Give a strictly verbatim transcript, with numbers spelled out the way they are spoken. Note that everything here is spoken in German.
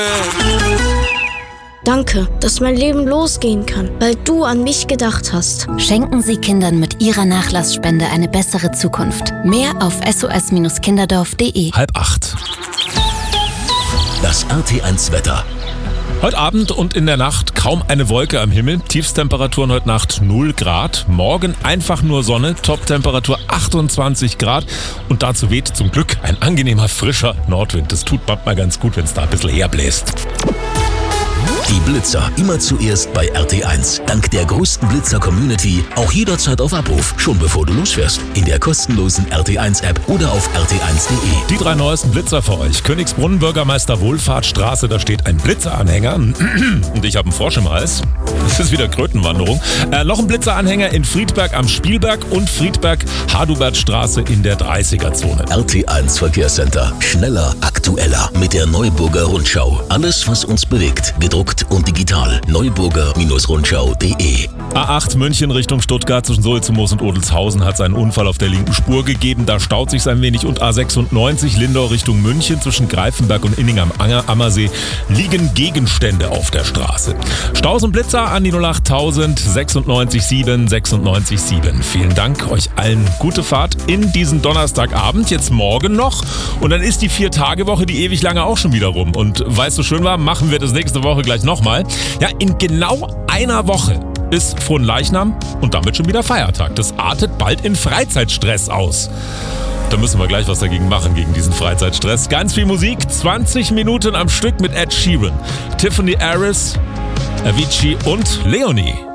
Danke, dass mein Leben losgehen kann, weil du an mich gedacht hast. Schenken Sie Kindern mit Ihrer Nachlassspende eine bessere Zukunft. Mehr auf s o s kinderdorf punkt d e. Halb acht. Das R T eins Wetter. Heute Abend und in der Nacht kaum eine Wolke am Himmel. Tiefstemperaturen heute Nacht null Grad. Morgen einfach nur Sonne. Toptemperatur achtundzwanzig Grad. Und dazu weht zum Glück ein angenehmer, frischer Nordwind. Das tut manchmal ganz gut, wenn es da ein bisschen herbläst. Die Blitzer immer zuerst bei R T eins. Dank der größten Blitzer-Community auch jederzeit auf Abruf, schon bevor du losfährst. In der kostenlosen R T eins App oder auf r t eins punkt d e. Die drei neuesten Blitzer für euch. Königsbrunn, Bürgermeister Wohlfahrtsstraße, da steht ein Blitzeranhänger. Und ich habe einen Frosch im Hals. Das ist wieder Krötenwanderung. Äh, noch ein Blitzeranhänger in Friedberg am Spielberg und Friedberg-Hadubertstraße in der dreißiger-Zone. R T eins Verkehrscenter. Schneller, aktueller mit der Neuburger Rundschau. Alles, was uns bewegt. Gedruckt und digital. neuburger Rundschau punkt d e. A acht München Richtung Stuttgart zwischen Sulzmoos und Odelshausen hat es einen Unfall auf der linken Spur gegeben. Da staut sich ein wenig. Und A sechsundneunzig Lindau Richtung München zwischen Greifenberg und Inning am Ammersee liegen Gegenstände auf der Straße. Staus und Blitzer an die null acht tausend sechsundneunzig sieben sechsundneunzig sieben. Vielen Dank, euch allen gute Fahrt in diesen Donnerstagabend. Jetzt morgen noch. Und dann ist die Vier-Tage-Woche, die ewig lange, auch schon wieder rum. Und weil es so schön war, machen wir das nächste Woche gleich nochmal. Ja, in genau einer Woche ist Fronleichnam und damit schon wieder Feiertag. Das artet bald in Freizeitstress aus. Da müssen wir gleich was dagegen machen, gegen diesen Freizeitstress. Ganz viel Musik, zwanzig Minuten am Stück mit Ed Sheeran, Tiffany Harris, Avicii und Leonie.